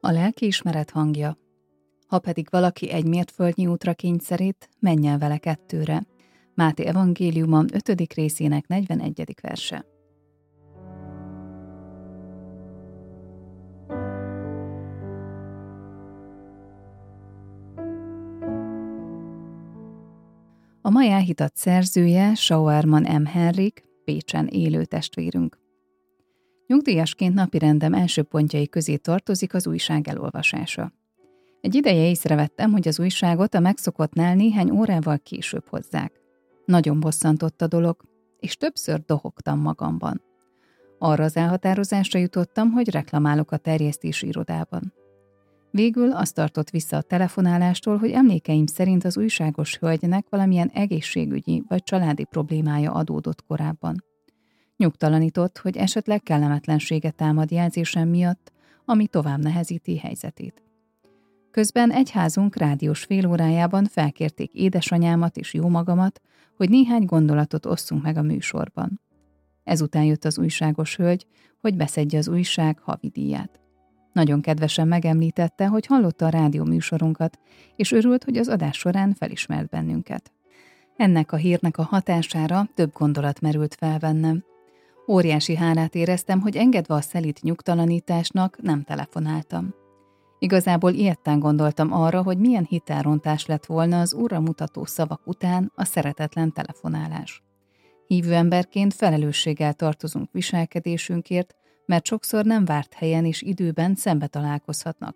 a lelkiismeret hangja. Ha pedig valaki egy mértföldnyi útra kényszerít, menj el vele 2-re. Máté evangéliuma 5. részének 41. verse. A mai elhitat szerzője Schauerman M. Henrik, Pécsen élő testvérünk. Nyugdíjasként napirendem első pontjai közé tartozik az újság elolvasása. Egy ideje észrevettem, hogy az újságot a megszokottnál néhány órával később hozzák. Nagyon bosszantott a dolog, és többször dohogtam magamban. Arra az elhatározásra jutottam, hogy reklamálok a terjesztési irodában. Végül azt tartott vissza a telefonálástól, hogy emlékeim szerint az újságos hölgynek valamilyen egészségügyi vagy családi problémája adódott korábban. Nyugtalanított, hogy esetleg kellemetlenséget támad jelzésem miatt, ami tovább nehezíti helyzetét. Közben egyházunk rádiós félórájában felkérték édesanyámat és jómagamat, hogy néhány gondolatot osszunk meg a műsorban. Ezután jött az újságos hölgy, hogy beszedje az újság havidíját. Nagyon kedvesen megemlítette, hogy hallotta a rádió műsorunkat, és örült, hogy az adás során felismert bennünket. Ennek a hírnek a hatására több gondolat merült fel bennem. Óriási hálát éreztem, hogy engedve a szelíd nyugtalanításnak nem telefonáltam. Igazából ilyetten gondoltam arra, hogy milyen hitelrontás lett volna az úrra mutató szavak után a szeretetlen telefonálás. Hívő emberként felelősséggel tartozunk viselkedésünkért, mert sokszor nem várt helyen és időben szembe találkozhatnak